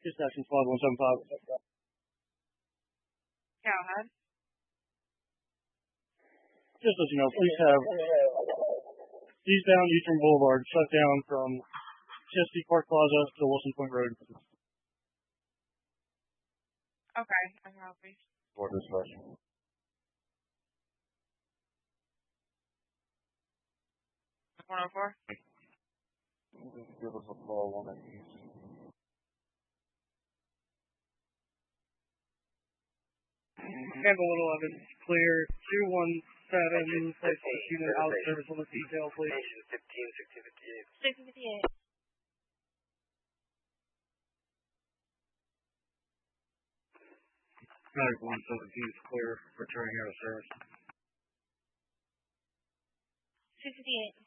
Dispatching squad 175. Go ahead. Just as you know, police have eastbound Eastern Boulevard shut down from Chesapeake Park Plaza to Wilson Point Road. Okay, I'm happy. For discussion. $104. Give us a call on that piece. Handle Little Evans, clear. 217, place unit out of service on the detail, please. 1658. 1658. Medic 117 is clear, returning out of service. 258.